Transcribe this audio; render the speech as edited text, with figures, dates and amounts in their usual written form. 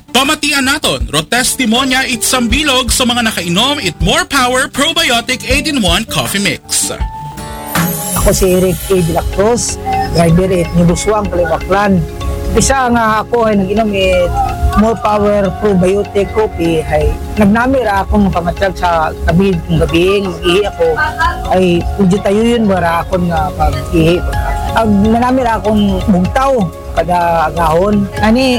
Pamatian naton, ro testimonya itsang bilog sa mga nakainom it More Power Probiotic 8-in-1 Coffee Mix. Ako si Eric A. De La Cruz, driver it Nibuswang, Kalibaklan. Bisa nga ako ay nag-inom it More Power Probiotic Coffee ay nagnamira akong pamatyag sa tabi ng gabi, mag-ihi ako ay medyo tayo yun bara akong pag-ihi. Nanamira akong bugtaw kada agahon. Ani